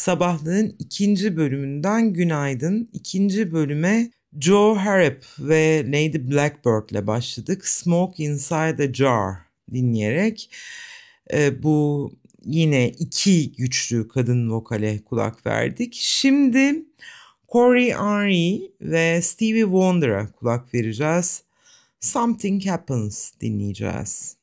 Sabahlığın ikinci bölümünden günaydın. İkinci bölüme Joe Harrop ve Lady Blackbird'le başladık. Smoke Inside a Jar dinleyerek bu yine iki güçlü kadın vokale kulak verdik. Şimdi Corey Henry ve Stevie Wonder'a kulak vereceğiz. Something Happens dinleyeceğiz.